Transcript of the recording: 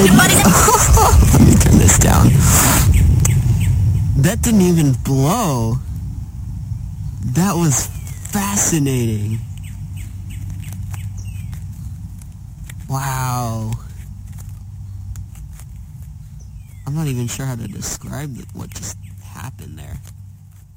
Let me turn this down. That didn't even blow. That was fascinating. Wow. I'm not even sure how to describe what just happened there.